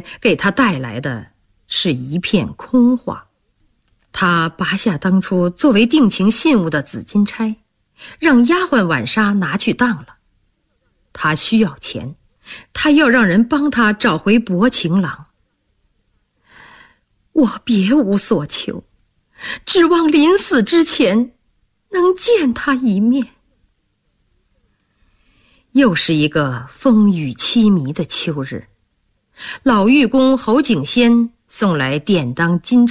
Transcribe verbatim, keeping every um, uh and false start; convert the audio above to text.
给他带来的是一片空话。他拔下当初作为定情信物的紫金钗，让丫鬟晚纱拿去当了。他需要钱，他要让人帮他找回薄情郎。我别无所求，指望临死之前能见他一面。又是一个风雨凄迷的秋日，老玉公侯景先送来典当金钗